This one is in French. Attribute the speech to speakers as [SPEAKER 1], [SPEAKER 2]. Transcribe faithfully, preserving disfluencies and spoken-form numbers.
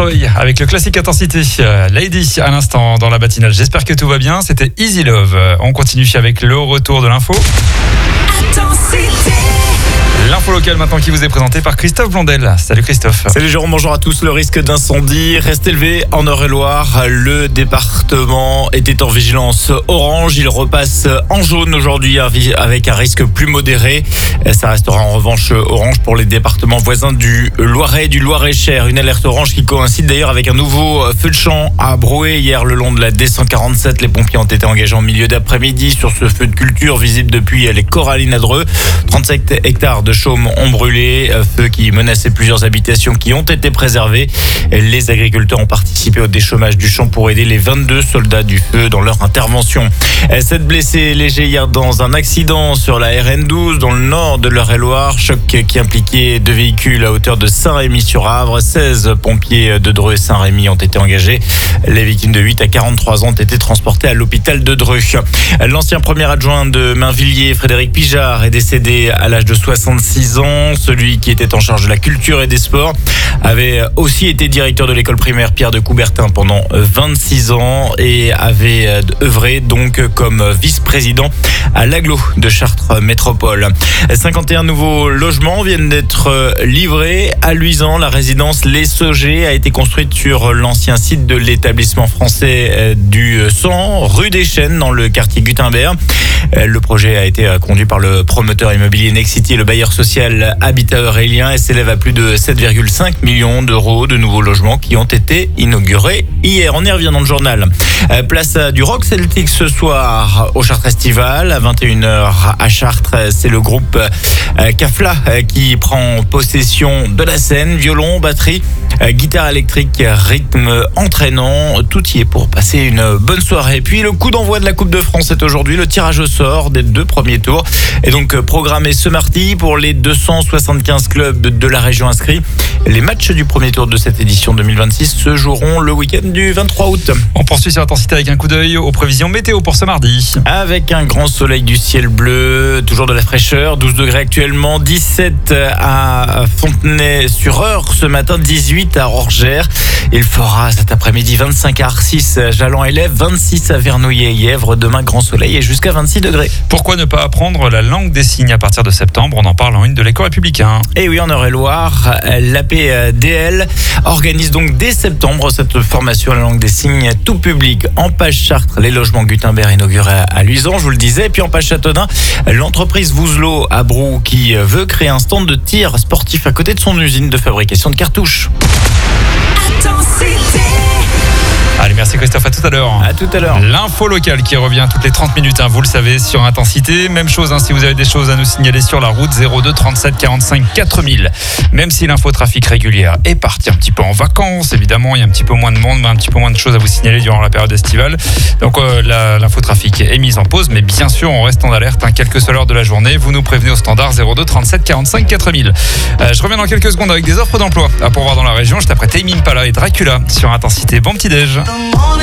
[SPEAKER 1] Troy avec le classique intensité. Lady à l'instant dans la matinale. J'espère que tout va bien. C'était Easy Love. On continue avec le retour de l'info. L'info locale maintenant qui vous est présentée par Christophe Blondel. Salut Christophe.
[SPEAKER 2] Salut Jérôme, bonjour à tous. Le risque d'incendie reste élevé en Eure-et-Loire. Le département était en vigilance orange. Il repasse en jaune aujourd'hui avec un risque plus modéré. Ça restera en revanche orange pour les départements voisins du Loiret, du Loir-et-Cher. Une alerte orange qui coïncide d'ailleurs avec un nouveau feu de champ à Brouet. Hier, le long de la D cent quarante-sept, les pompiers ont été engagés en milieu d'après-midi sur ce feu de culture visible depuis les Corallines à Dreux. trente-sept hectares de chaumes ont brûlé, feu qui menaçait plusieurs habitations qui ont été préservées. Les agriculteurs ont participé au déchômage du champ pour aider les vingt-deux soldats du feu dans leur intervention. Sept blessés légers hier dans un accident sur la R N douze dans le nord de l'Eure-et-Loire. Choc qui impliquait deux véhicules à hauteur de Saint-Rémy-sur-Avre. seize pompiers de Dreux et Saint-Rémy ont été engagés. Les victimes de huit à quarante-trois ans ont été transportées à l'hôpital de Dreux. L'ancien premier adjoint de Mainvilliers, Frédéric Pijard, est décédé à l'âge de soixante-six ans. Celui qui était en charge de la culture et des sports avait aussi été directeur de l'école primaire Pierre de Coubertin pendant vingt-six ans et avait œuvré donc comme vice-président à l'agglo de Chartres Métropole. cinquante et un nouveaux logements viennent d'être livrés à Luisan. La résidence Les Saugers a été construite sur l'ancien site de l'établissement français du sang, rue des Chênes, dans le quartier Gutenberg. Le projet a été conduit par le promoteur immobilier Nexity et le bailleur social Habitat Aurélien et s'élève à plus de sept virgule cinq millions d'euros de nouveaux logements qui ont été inaugurés hier. On y revient dans le journal. Place du Rock Celtic ce soir au Chartres Estival à vingt et une heures à Chartres. C'est le groupe Cafla qui prend possession de la scène. Violon, batterie, guitare électrique, rythme entraînant. Tout y est pour passer une bonne soirée. Puis le coup d'envoi de la Coupe de France est aujourd'hui. Le tirage au sort des deux premiers tours est donc programmé ce mardi pour les deux cent soixante-quinze clubs de la région inscrits. Les matchs du premier tour de cette édition deux mille vingt-six se joueront le week-end du vingt-trois août.
[SPEAKER 1] On poursuit sur Intensité avec un coup d'œil aux prévisions météo pour ce mardi.
[SPEAKER 2] Avec un grand soleil, du ciel bleu, toujours de la fraîcheur, douze degrés actuellement, dix-sept à Fontenay-sur-Eure ce matin, dix-huit à Orgères. Il fera cet après-midi vingt-cinq à Arcis, Jallan-et-Lève, vingt-six à Vernouillet-Yèvre. Demain, grand soleil et jusqu'à vingt-six degrés.
[SPEAKER 1] Pourquoi ne pas apprendre la langue des signes à partir de septembre? On en parle en une de l'Écho républicain.
[SPEAKER 2] Et oui, en Eure-et-Loire, l'A P D L organise donc dès septembre cette formation à la langue des signes tout public. En page Chartres, les logements Gutenberg inaugurés à Luisan, je vous le disais. Et puis en page Châteaudun, l'entreprise Vouzelot à Brou qui veut créer un stand de tir sportif à côté de son usine de fabrication de cartouches.
[SPEAKER 1] Allez, merci Christophe, à tout à l'heure.
[SPEAKER 2] À tout à l'heure.
[SPEAKER 1] L'info locale qui revient toutes les trente minutes, hein, vous le savez, sur Intensité. Même chose, hein, si vous avez des choses à nous signaler sur la route, zéro deux trente-sept quarante-cinq quatre mille. Même si l'infotrafic régulière est partie un petit peu en vacances, évidemment, il y a un petit peu moins de monde, mais un petit peu moins de choses à vous signaler durant la période estivale. Donc euh, la, l'infotrafic est mise en pause, mais bien sûr, on reste en alerte, hein, quelle que soit l'heure de la journée. Vous nous prévenez au standard zéro deux trente-sept quarante-cinq quatre mille. Euh, je reviens dans quelques secondes avec des offres d'emploi à pourvoir dans la région. Je t'apprête Tame Impala et Dracula sur Intensité. Bon petit déj.